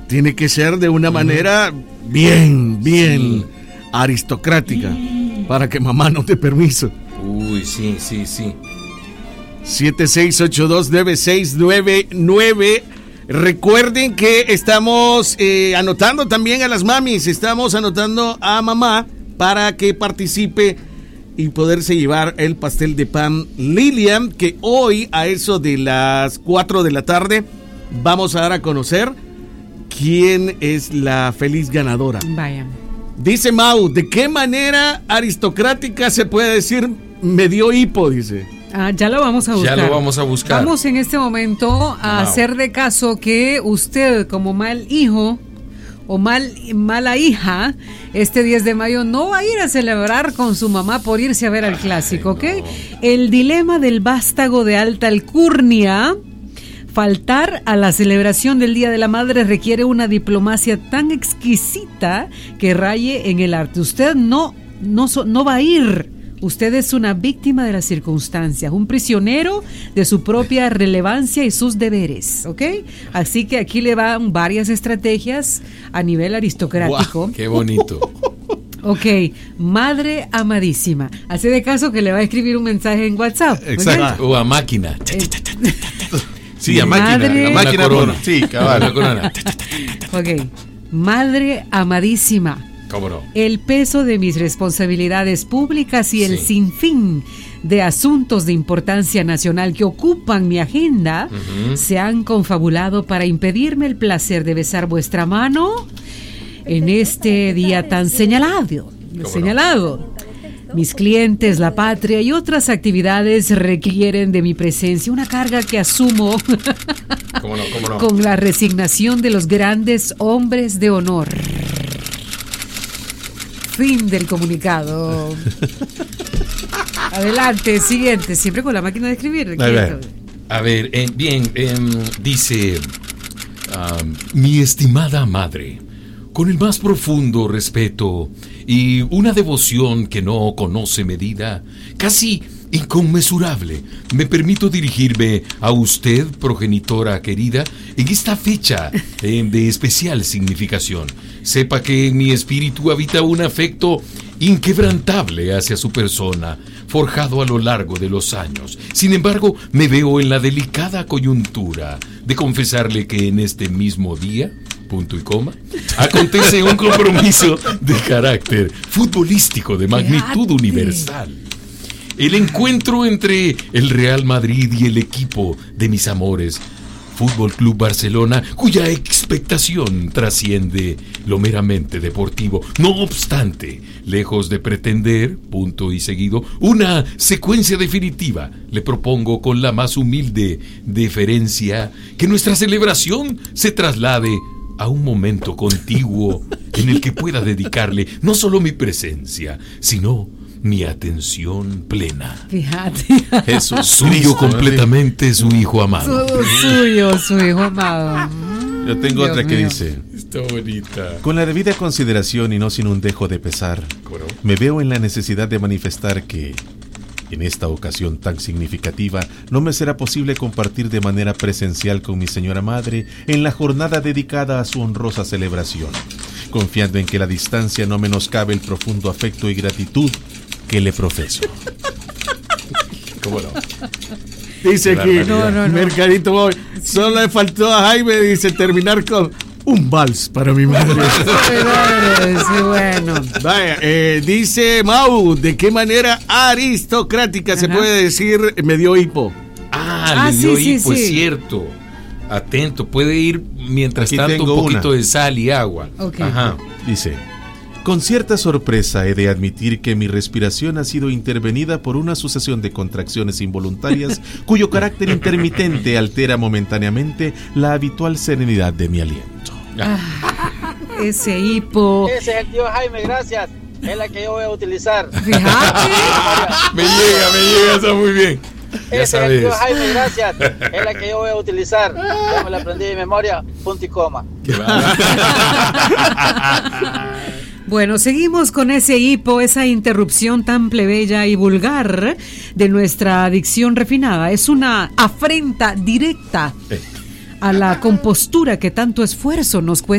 tiene que ser de una manera bien sí, aristocrática, para que mamá no dé permiso. Uy, sí. 76829699. Recuerden que estamos anotando también a las mamis, estamos anotando a mamá para que participe y poderse llevar el pastel de pan Lilian, que hoy a eso de las 4 de la tarde vamos a dar a conocer quién es la feliz ganadora. Vaya. Dice Mau, ¿de qué manera aristocrática se puede decir me dio hipo? Dice. Ya lo vamos a buscar. Ya lo vamos a buscar. Vamos en este momento a hacer de caso que usted, como mal hijo o mala hija, este 10 de mayo no va a ir a celebrar con su mamá por irse a ver al clásico, ¿ok? No. El dilema del vástago de alta alcurnia. Faltar a la celebración del Día de la Madre requiere una diplomacia tan exquisita que raye en el arte. Usted no va a ir. Usted es una víctima de las circunstancias, un prisionero de su propia relevancia y sus deberes, ¿ok? Así que aquí le van varias estrategias a nivel aristocrático. ¡Wow! ¡Qué bonito! Ok, madre amadísima. Hace de caso que le va a escribir un mensaje en WhatsApp. Exacto, o a máquina. Sí, a máquina. A máquina corona. Sí, cabal, la corona. Ok, madre amadísima. ¿Cómo no? El peso de mis responsabilidades públicas y el sinfín de asuntos de importancia nacional que ocupan mi agenda se han confabulado para impedirme el placer de besar vuestra mano en este día tan señalado. Mis clientes, la patria y otras actividades requieren de mi presencia, una carga que asumo ¿Cómo no? con la resignación de los grandes hombres de honor. Fin del comunicado. Adelante, siguiente, siempre con la máquina de escribir. A ver, dice, mi estimada madre, con el más profundo respeto y una devoción que no conoce medida, casi inconmensurable, me permito dirigirme a usted, progenitora querida, en esta fecha de especial significación. Sepa que en mi espíritu habita un afecto inquebrantable hacia su persona, forjado a lo largo de los años. Sin embargo, me veo en la delicada coyuntura de confesarle que en este mismo día, punto y coma, acontece un compromiso de carácter futbolístico de magnitud universal. El encuentro entre el Real Madrid y el equipo de mis amores, Fútbol Club Barcelona, cuya expectación trasciende lo meramente deportivo. No obstante, lejos de pretender, punto y seguido, una secuencia definitiva, le propongo con la más humilde deferencia que nuestra celebración se traslade a un momento contiguo en el que pueda dedicarle no solo mi presencia, sino mi atención plena. Fíjate. Eso, suyo completamente, su hijo amado. Su hijo amado. Yo tengo Dios otra que mío. Dice: está bonita. Con la debida consideración y no sin un dejo de pesar, me veo en la necesidad de manifestar que, en esta ocasión tan significativa, no me será posible compartir de manera presencial con mi señora madre en la jornada dedicada a su honrosa celebración, confiando en que la distancia no menoscabe el profundo afecto y gratitud que le profeso. ¿Cómo no? Dice que Mercadito Boy, solo le faltó a Jaime, dice, terminar con un vals para mi madre. Sí, bueno. Vaya, dice Mau, ¿de qué manera aristocrática se puede decir me dio hipo? Le dio hipo, es cierto. Atento, puede ir mientras tanto un poquito de sal y agua. Okay. Dice: con cierta sorpresa he de admitir que mi respiración ha sido intervenida por una sucesión de contracciones involuntarias cuyo carácter intermitente altera momentáneamente la habitual serenidad de mi aliento. Ese hipo. Ese es el tío Jaime, gracias. Es la que yo voy a utilizar. Fíjate. me llega, está muy bien. Ya sabes. Es el tío Jaime, gracias. Es la que yo voy a utilizar. Ya me la aprendí de memoria, punto y coma. Bueno, seguimos con ese hipo, esa interrupción tan plebeya y vulgar de nuestra dicción refinada. Es una afrenta directa a la compostura que tanto esfuerzo nos cuesta